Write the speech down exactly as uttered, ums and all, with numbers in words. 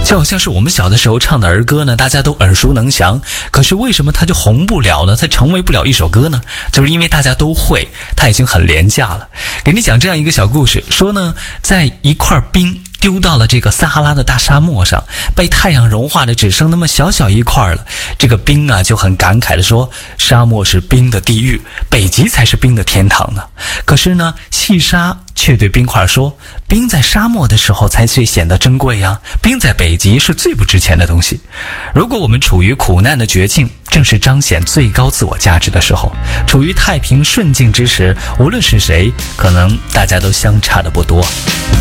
就好像是我们小的时候唱的儿歌呢，大家都耳熟能详，可是为什么它就红不了呢？它成为不了一首歌呢？就是因为大家都会，它已经很廉价了。给你讲这样一个小故事，说呢，在一块冰丢到了这个撒哈拉的大沙漠上，被太阳融化的只剩那么小小一块了。这个冰啊就很感慨的说，沙漠是冰的地狱，北极才是冰的天堂呢。可是呢，细沙却对冰块说，冰在沙漠的时候才最显得珍贵呀，冰在北极是最不值钱的东西。如果我们处于苦难的绝境，正是彰显最高自我价值的时候；处于太平顺境之时，无论是谁，可能大家都相差的不多。